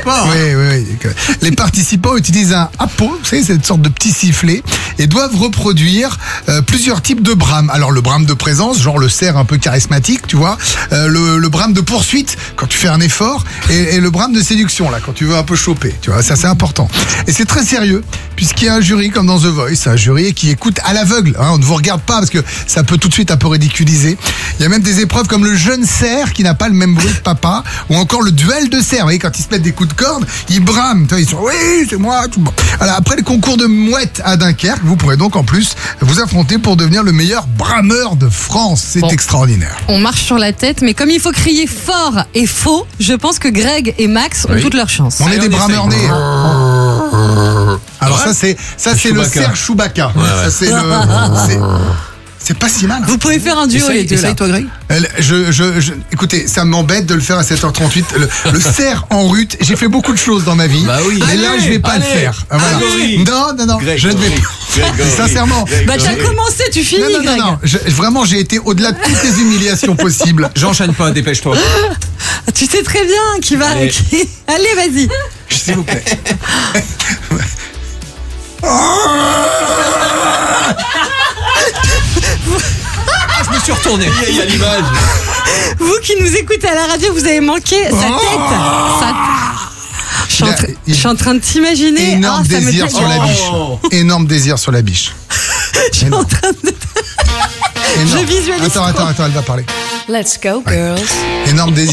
sport. Oui. Les participants utilisent un hapeau, vous savez, cette sorte de petit sifflet, et doivent reproduire plusieurs types de brames. Alors le brame de présence, genre le cerf un peu charismatique, tu vois, le brame de poursuite quand tu fais un effort, et le brame de séduction là quand tu veux un peu choper, tu vois, ça c'est important. Et c'est très sérieux puisqu'il y a un jury comme dans The Voice, un jury qui écoute à l'aveugle. On ne vous regarde pas parce que ça peut tout de suite un peu ridiculiser. Il y a même des épreuves comme le jeune cerf qui n'a pas le même bruit que papa, ou encore le duel de cerfs. Vous voyez, quand ils se mettent des coups de corde, ils brament. Ils sont oui, c'est moi. Tout. Alors, après le concours de mouettes à Dunkerque, vous pourrez donc en plus vous affronter pour devenir le meilleur brameur de France. C'est extraordinaire. On marche sur la tête, mais comme il faut crier fort et faux, je pense que Greg et Max ont toutes leurs chances. On est des brameurs nés. Alors ça c'est le cerf Chewbacca. Ça c'est c'est pas si mal. Vous pouvez faire un duo les deux là. Essaye toi Greg. Écoutez, ça m'embête de le faire à 7h38. Le cerf en rut, j'ai fait beaucoup de choses dans ma vie. Bah oui. Mais là je vais pas le faire. Voilà. Non, Greg, je ne vais pas. Sincèrement. Bah t'as commencé, tu finis Greg. Non. Vraiment j'ai été au-delà de toutes les humiliations possibles. J'enchaîne pas, dépêche-toi. Tu sais très bien qui va. Allez, Allez vas-y. S'il vous plaît. Je me suis retourné. Il y a l'image. Vous qui nous écoutez à la radio, vous avez manqué sa tête. Je suis en train de t'imaginer. Énorme désir sur la biche. Énorme désir sur la biche. Je suis en train de... Je visualise. Attends, elle va parler. Let's go, girls. Énorme désir.